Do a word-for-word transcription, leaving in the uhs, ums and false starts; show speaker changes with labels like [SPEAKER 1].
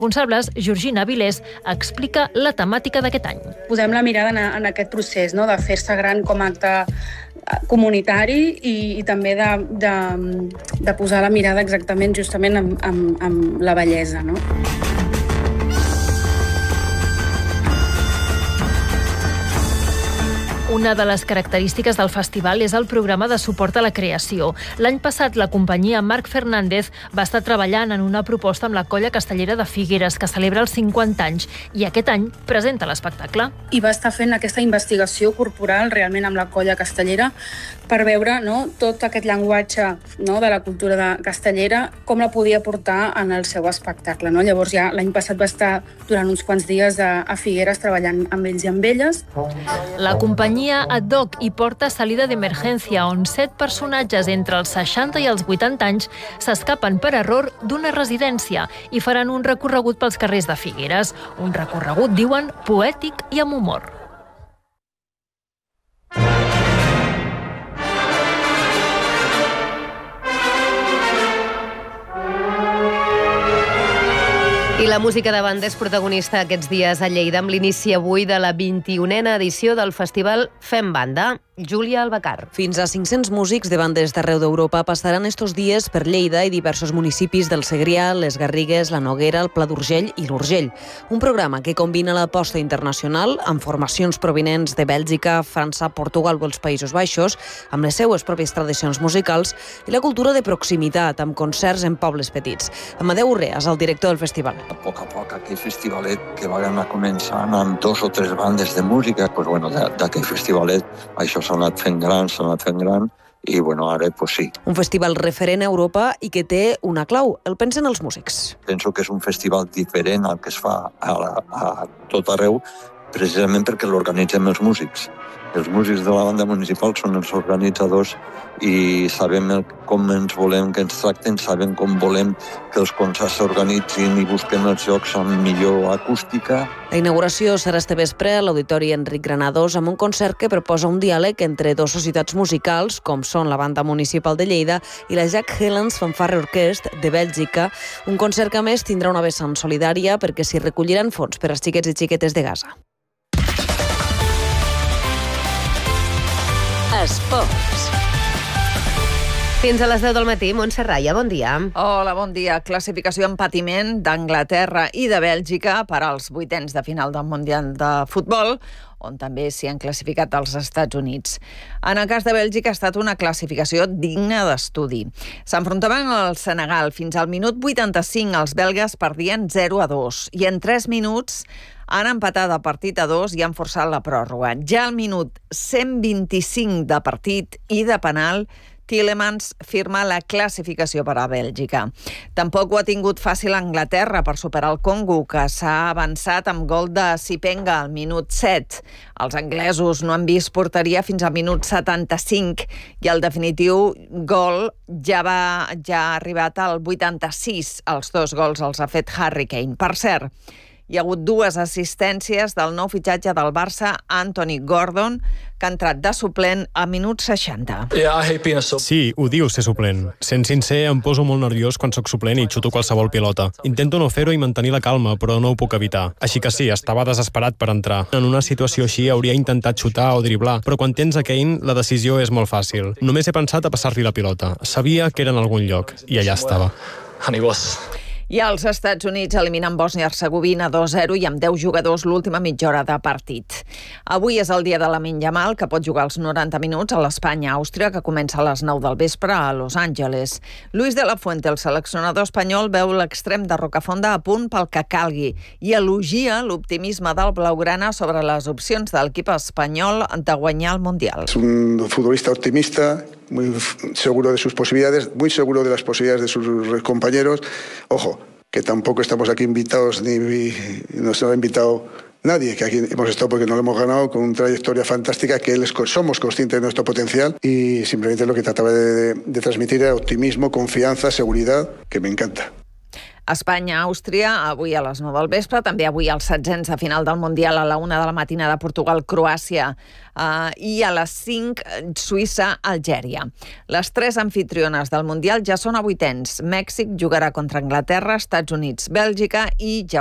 [SPEAKER 1] responsables, Georgina Vilés, explica la temàtica d'aquest any.
[SPEAKER 2] Posem la mirada en, en aquest procés, no?, de fer-se gran com a acte comunitari i, i també de, de, de posar la mirada exactament justament en, en, en la bellesa, no?
[SPEAKER 1] Una de les característiques del festival és el programa de suport a la creació. L'any passat, la companyia Marc Fernández va estar treballant en una proposta amb la Colla Castellera de Figueres, que celebra els cinquanta anys, i aquest any presenta l'espectacle.
[SPEAKER 2] I va estar fent aquesta investigació corporal realment amb la Colla Castellera per veure, no, tot aquest llenguatge, no, de la cultura de castellera, com la podia portar en el seu espectacle, no? Llavors ja l'any passat va estar durant uns quants dies a, a Figueres treballant amb ells i amb elles.
[SPEAKER 1] La companyia Ad Hoc hi porta Salida d'Emergència, on set personatges entre els seixanta i els vuitanta anys s'escapen per error d'una residència i faran un recorregut pels carrers de Figueres. Un recorregut, diuen, poètic i amb humor.
[SPEAKER 3] I la música de banda és protagonista aquests dies a Lleida amb l'inici avui de la vint-i-unena edició del festival Fem Banda. Júlia Albacar.
[SPEAKER 4] Fins a cinc-cents músics de bandes d'arreu d'Europa passaran estos dies per Lleida i diversos municipis del Segrià, les Garrigues, la Noguera, el Pla d'Urgell i l'Urgell. Un programa que combina l'aposta internacional amb formacions provinents de Bèlgica, França, Portugal o els Països Baixos, amb les seues pròpies tradicions musicals i la cultura de proximitat, amb concerts en pobles petits. Amadeu Urreas, el director del festival.
[SPEAKER 5] A poc a poc, aquell festivalet que va anar començant amb dos o tres bandes de música, pues, bueno, d'aquell festivalet això s'ha anat fent gran, s'ha anat fent gran, i bueno, ara pues sí.
[SPEAKER 4] Un festival referent a Europa i que té una clau, el pensen els músics.
[SPEAKER 5] Penso que és un festival diferent al que es fa a, a tot arreu, precisament perquè l'organitzem els músics. Els músics de la banda municipal són els organitzadors i sabem com ens volem que ens tracten, sabem com volem que els concerts s'organitzin i busquem els llocs amb millor acústica.
[SPEAKER 4] La inauguració serà este vespre a l'Auditori Enric Granados amb un concert que proposa un diàleg entre dues societats musicals, com són la Banda Municipal de Lleida i la Jack Helens Fanfare Orchestra de Bèlgica. Un concert que a més tindrà una vessant solidària perquè s'hi recolliran fons per als xiquets i xiquetes de Gaza.
[SPEAKER 3] Esports. Fins a les deu del matí, Montse Raya, bon dia.
[SPEAKER 6] Hola, bon dia. Classificació en patiment d'Anglaterra i de Bèlgica per als vuitens de final del Mundial de Futbol, on també s'hi han classificat els Estats Units. En el cas de Bèlgica ha estat una classificació digna d'estudi. S'enfrontaven al Senegal. Fins al minut vuitanta-cinc els belgues perdien zero a dos i en tres minuts han empatat el partit a dos i han forçat la pròrroga. Ja al minut cent vint-i-cinc de partit i de penal, Tielemans firma la classificació per a Bèlgica. Tampoc ho ha tingut fàcil Anglaterra per superar el Congo, que s'ha avançat amb gol de Sipenga al minut set. Els anglesos no han vist porteria fins al minut setanta-cinc i el definitiu gol ja, va, ja ha arribat al vuitanta-sis. Els dos gols els ha fet Harry Kane. Per cert, hi ha hagut dues assistències del nou fitxatge del Barça, Anthony Gordon, que ha entrat de suplent a minut seixanta.
[SPEAKER 7] Sí, ho diu ser suplent. Sent sincer, em poso molt nerviós quan sóc suplent i xuto qualsevol pilota. Intento no fer-ho i mantenir la calma, però no ho puc evitar. Així que sí, estava desesperat per entrar. En una situació així hauria intentat xutar o driblar, però quan tens a Kane, la decisió és molt fàcil. Només he pensat a passar-li la pilota. Sabia que era en algun lloc, i allà estava.
[SPEAKER 6] I els Estats Units eliminen Bòsnia-Hercegovina dos a zero i amb deu jugadors l'última mitja hora de partit. Avui és el dia de Lamine Yamal, que pot jugar els noranta minuts a l'Espanya-Àustria, que comença a les nou del vespre a Los Angeles. Luis de la Fuente, el seleccionador espanyol, veu l'extrem de Rocafonda a punt pel que calgui i elogia l'optimisme del blaugrana sobre les opcions de l'equip espanyol de guanyar el Mundial.
[SPEAKER 8] És un futbolista optimista, muy seguro de sus posibilidades, muy seguro de las posibilidades de sus compañeros. Ojo, que tampoco estamos aquí invitados, ni nos ha invitado nadie, que aquí hemos estado porque no lo hemos ganado, con una trayectoria fantástica, que él es, somos conscientes de nuestro potencial y simplemente lo que trataba de, de, de transmitir era optimismo, confianza, seguridad, que me encanta.
[SPEAKER 6] Espanya, Àustria, avui a les nou del vespre, també avui els setzents de final del Mundial a la una de la matinada, Portugal, Croàcia, uh, i a les cinc, Suïssa, Algèria. Les tres amfitriones del Mundial ja són a vuitens. Mèxic jugarà contra Anglaterra, Estats Units, Bèlgica i